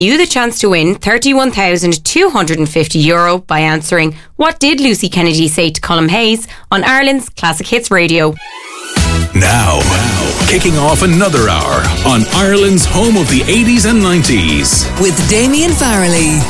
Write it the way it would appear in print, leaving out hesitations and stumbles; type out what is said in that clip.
You the chance to win €31,250 by answering "What did Lucy Kennedy say to Colm Hayes?" on Ireland's Classic Hits Radio. Now, kicking off another hour on Ireland's home of the 80s and 90s. With Damien Farrelly.